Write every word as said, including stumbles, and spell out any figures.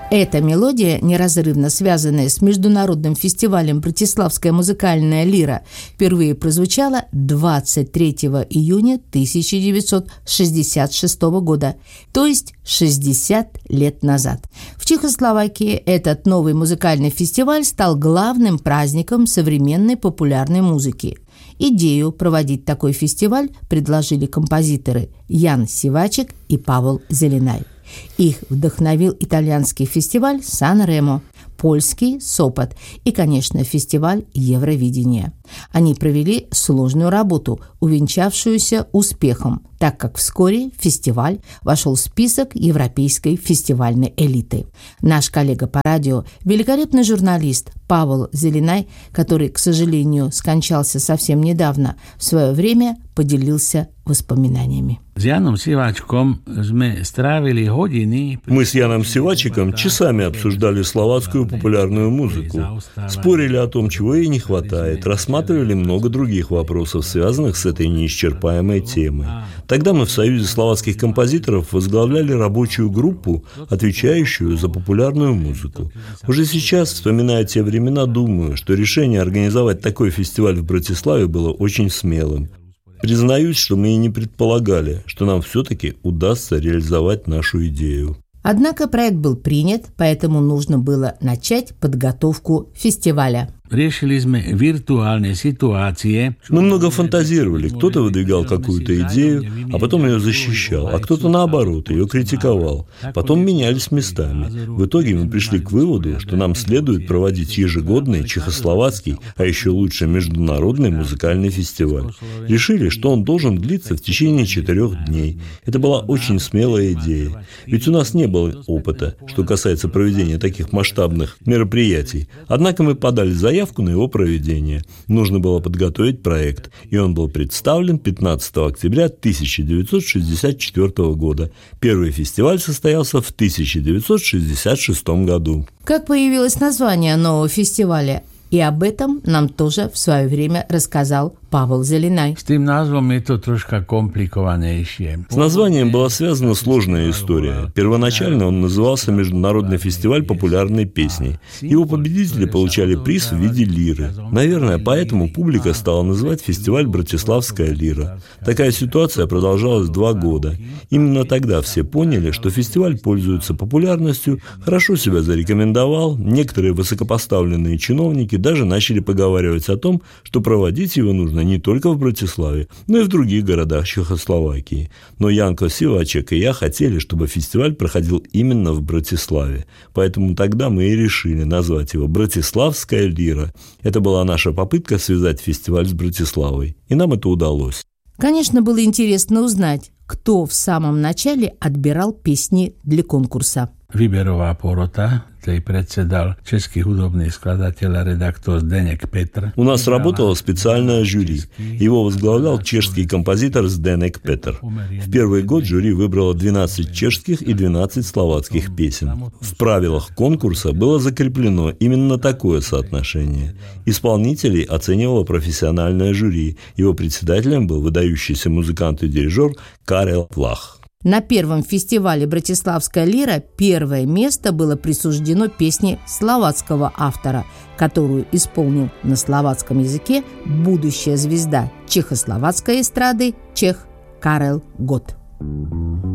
Эта мелодия, неразрывно связанная с международным фестивалем «Братиславская музыкальная лира», впервые прозвучала двадцать третьего июня тысяча девятьсот шестьдесят шестого года, то есть шестьдесят лет назад. В Чехословакии этот новый музыкальный фестиваль стал главным праздником современной популярной музыки. Идею проводить такой фестиваль предложили композиторы Ян Сивачек и Павел Зеленай. Их вдохновил итальянский фестиваль Сан-Ремо, польский Сопот и, конечно, фестиваль Евровидения. Они провели сложную работу, увенчавшуюся успехом, так как вскоре фестиваль вошел в список европейской фестивальной элиты. Наш коллега по радио, великолепный журналист Павел Зеленай, который, к сожалению, скончался совсем недавно, в свое время поделился воспоминаниями. Мы с Яном Сивачиком часами обсуждали словацкую популярную музыку, спорили о том, чего ей не хватает, рассматривали много других вопросов, связанных с этой неисчерпаемой темой. Тогда мы в Союзе словацких композиторов возглавляли рабочую группу, отвечающую за популярную музыку. Уже сейчас, вспоминая те времена, думаю, что решение организовать такой фестиваль в Братиславе было очень смелым. Признаюсь, что мы и не предполагали, что нам все-таки удастся реализовать нашу идею. Однако проект был принят, поэтому нужно было начать подготовку фестиваля. Мы много фантазировали. Кто-то выдвигал какую-то идею, а потом ее защищал, а кто-то, наоборот, ее критиковал. Потом менялись местами. В итоге мы пришли к выводу, что нам следует проводить ежегодный чехословацкий, а еще лучше международный музыкальный фестиваль. Решили, что он должен длиться в течение четырех дней. Это была очень смелая идея. Ведь у нас не было опыта, что касается проведения таких масштабных мероприятий. Однако мы подали заявку на его проведение. Нужно было подготовить проект, и он был представлен пятнадцатого октября тысяча девятьсот шестьдесят четвёртого года. Первый фестиваль состоялся в тысяча девятьсот шестьдесят шестом году. Как появилось название нового фестиваля? И об этом нам тоже в свое время рассказал Павел Зеленай. С тем названием это трошка компликованнейшее. С названием была связана сложная история. Первоначально он назывался «Международный фестиваль популярной песни». Его победители получали приз в виде лиры. Наверное, поэтому публика стала называть фестиваль «Братиславская лира». Такая ситуация продолжалась два года. Именно тогда все поняли, что фестиваль пользуется популярностью, хорошо себя зарекомендовал. Некоторые высокопоставленные чиновники даже начали поговаривать о том, что проводить его нужно не только в Братиславе, но и в других городах Чехословакии. Но Янко Сивачек и я хотели, чтобы фестиваль проходил именно в Братиславе. Поэтому тогда мы и решили назвать его «Братиславская лира». Это была наша попытка связать фестиваль с Братиславой. И нам это удалось. Конечно, было интересно узнать, кто в самом начале отбирал песни для конкурса. Výberová porota, tej председал český hudobný складатель a редактор Zdeněk Petr. У нас работало специальное жюри. Его возглавлял чешский композитор Zdeněk Petr. В первый год жюри выбрало двенадцать чешских и двенадцать словацких песен. В правилах конкурса было закреплено именно такое соотношение. Исполнителей оценивало профессиональное жюри. Его председателем был выдающийся музыкант и дирижер Карел Влах. На первом фестивале «Братиславская лира» первое место было присуждено песне словацкого автора, которую исполнил на словацком языке будущая звезда чехословацкой эстрады чех Карел Гот.